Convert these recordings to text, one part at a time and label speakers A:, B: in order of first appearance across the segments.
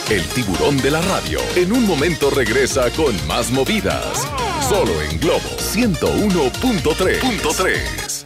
A: el tiburón de la radio. En un momento regresa con más movidas. Solo en Globo 101.3.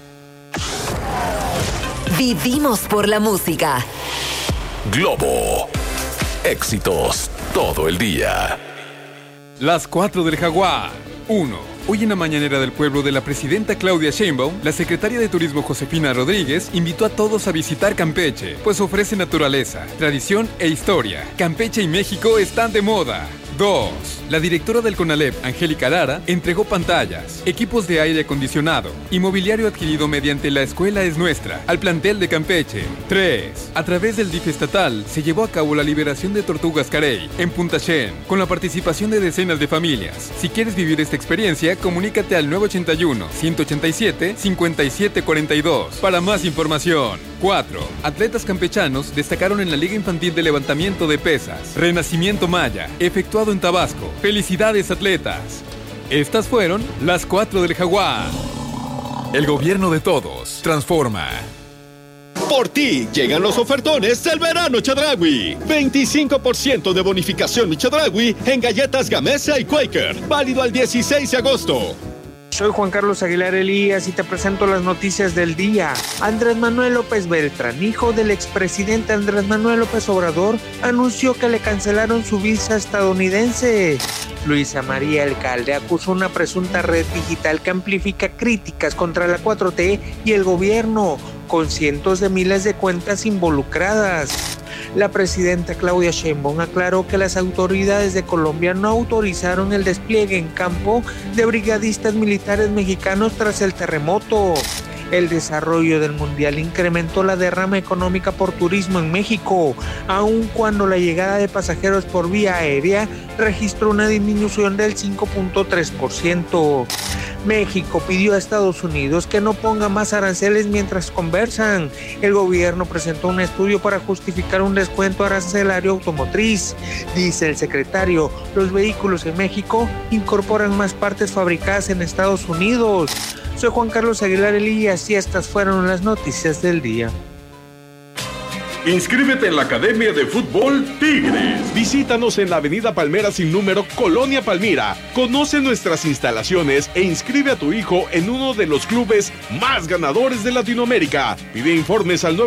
B: Vivimos por la música.
A: Globo. Éxitos todo el día.
C: Las 4 del Jaguar. 1. Hoy en la mañanera del pueblo de la presidenta Claudia Sheinbaum, la secretaria de Turismo Josefina Rodríguez invitó a todos a visitar Campeche, pues ofrece naturaleza, tradición e historia. Campeche y México están de moda. 2. La directora del CONALEP, Angélica Lara, entregó pantallas, equipos de aire acondicionado y mobiliario adquirido mediante La Escuela es Nuestra al plantel de Campeche. 3. A través del DIF estatal se llevó a cabo la liberación de tortugas carey en Punta Shen, con la participación de decenas de familias. Si quieres vivir esta experiencia, comunícate al 981-187-5742 para más información. 4. Atletas campechanos destacaron en la Liga Infantil de Levantamiento de Pesas Renacimiento Maya, efectuado en Tabasco. ¡Felicidades, atletas! Estas fueron las 4 del Jaguar. El gobierno de todos transforma.
D: Por ti llegan los ofertones del verano Chedraui. 25% de bonificación Chedraui en galletas Gamesa y Quaker. Válido al 16 de agosto.
E: Soy Juan Carlos Aguilar Elías y te presento las noticias del día. Andrés Manuel López Beltrán, hijo del expresidente Andrés Manuel López Obrador, anunció que le cancelaron su visa estadounidense. Luisa María Alcalde acusó una presunta red digital que amplifica críticas contra la 4T y el gobierno, con cientos de miles de cuentas involucradas. La presidenta Claudia Sheinbaum aclaró que las autoridades de Colombia no autorizaron el despliegue en campo de brigadistas militares mexicanos tras el terremoto. El desarrollo del mundial incrementó la derrama económica por turismo en México, aun cuando la llegada de pasajeros por vía aérea registró una disminución del 5.3%. México pidió a Estados Unidos que no ponga más aranceles mientras conversan. El gobierno presentó un estudio para justificar un descuento arancelario automotriz. Dice el secretario, los vehículos en México incorporan más partes fabricadas en Estados Unidos. Soy Juan Carlos Aguilar Elías y estas fueron las noticias del día.
F: Inscríbete en la Academia de Fútbol Tigres.
D: Visítanos en la Avenida Palmera sin número, Colonia Palmira. Conoce nuestras instalaciones e inscribe a tu hijo en uno de los clubes más ganadores de Latinoamérica. Pide informes al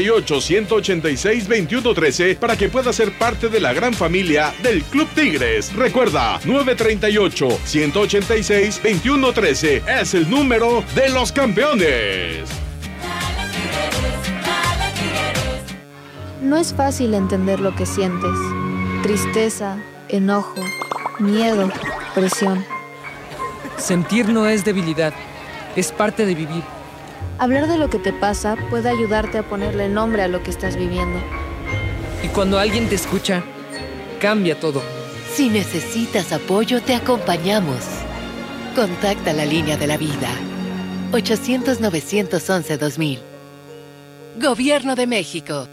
D: 938-186-2113 para que pueda ser parte de la gran familia del Club Tigres. Recuerda, 938-186-2113 es el número de los campeones.
G: No es fácil entender lo que sientes. Tristeza, enojo, miedo, presión.
H: Sentir no es debilidad, es parte de vivir.
G: Hablar de lo que te pasa puede ayudarte a ponerle nombre a lo que estás viviendo.
H: Y cuando alguien te escucha, cambia todo.
B: Si necesitas apoyo, te acompañamos. Contacta la línea de la vida. 800-911-2000. Gobierno de México.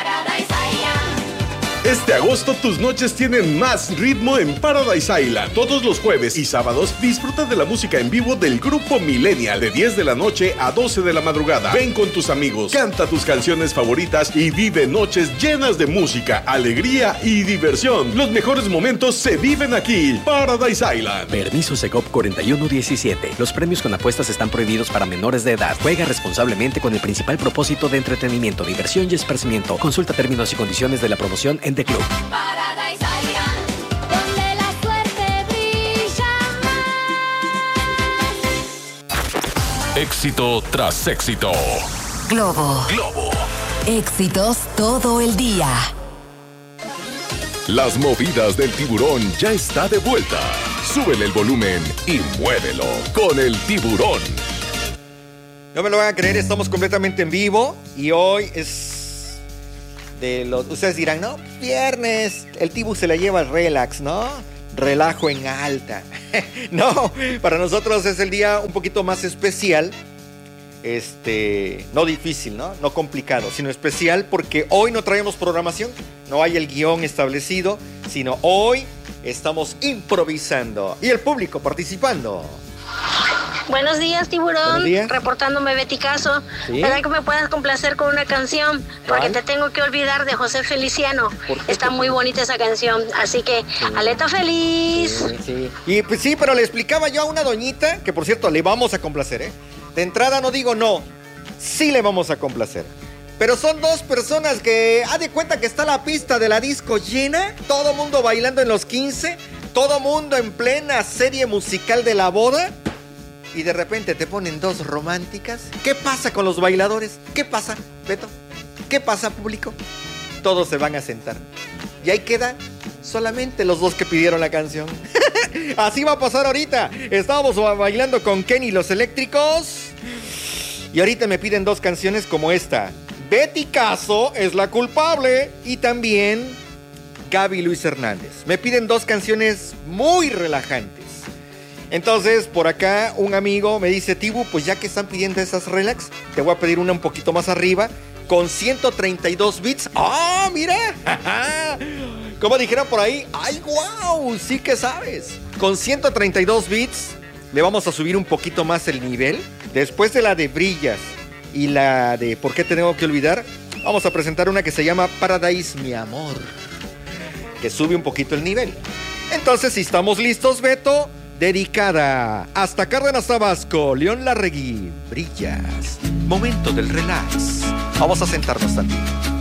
D: Este agosto tus noches tienen más ritmo en Paradise Island. Todos los jueves y sábados disfruta de la música en vivo del grupo Millennial de 10 de la noche a 12 de la madrugada. Ven con tus amigos, canta tus canciones favoritas y vive noches llenas de música, alegría y diversión. Los mejores momentos se viven aquí. Paradise Island.
I: Permiso Segov 4117. Los premios con apuestas están prohibidos para menores de edad. Juega responsablemente con el principal propósito de entretenimiento, diversión y esparcimiento. Consulta términos y condiciones de la promoción en The Club.
J: Paradise Island, donde la suerte brilla
A: más. Éxito tras éxito.
B: Globo. Éxitos todo el día.
A: Las movidas del tiburón ya está de vuelta. Súbele el volumen y muévelo con el tiburón.
K: No me lo van a creer, estamos completamente en vivo y hoy es ustedes dirán, no, viernes, el Tibu se la lleva al relax, ¿no? Relajo en alta. No, para nosotros es el día un poquito más especial. No difícil, ¿no? No complicado, sino especial porque hoy no traemos programación, no hay el guión establecido, sino hoy estamos improvisando y el público participando.
L: Buenos días, tiburón.
K: Buenos días.
L: Reportándome Betty Caso.
K: ¿Sí?
L: ¿Verdad que me puedas complacer con una canción? Porque te tengo que olvidar de José Feliciano. Está muy bonita esa canción. Así que, aleta feliz.
K: Sí. Y pues sí, pero le explicaba yo a una doñita, que por cierto, le vamos a complacer, ¿eh? De entrada no digo no, sí le vamos a complacer. Pero son dos personas que, haz de cuenta que está la pista de la disco llena, todo mundo bailando en los 15, todo mundo en plena serie musical de la boda, y de repente te ponen dos románticas. ¿Qué pasa con los bailadores? ¿Qué pasa, Beto? ¿Qué pasa, público? Todos se van a sentar. Y ahí quedan solamente los dos que pidieron la canción. Así va a pasar ahorita. Estábamos bailando con Kenny y los Eléctricos, y ahorita me piden dos canciones como esta. Betty Caso es la culpable, y también Gaby Luis Hernández. Me piden dos canciones muy relajantes. Entonces, por acá un amigo me dice: Tibu, pues ya que están pidiendo esas relax, te voy a pedir una un poquito más arriba, con 132 bits. ¡Ah, mira! Como dijeron por ahí, ¡ay, wow! Sí que sabes. Con 132 bits le vamos a subir un poquito más el nivel. Después de la de Brillas y la de ¿Por qué te tengo que olvidar?, vamos a presentar una que se llama Paradise, mi amor, que sube un poquito el nivel. Entonces, si estamos listos, Beto, dedicada hasta Cárdenas, Tabasco, León Larregui, Brillas, momento del relax. Vamos a sentarnos tantito.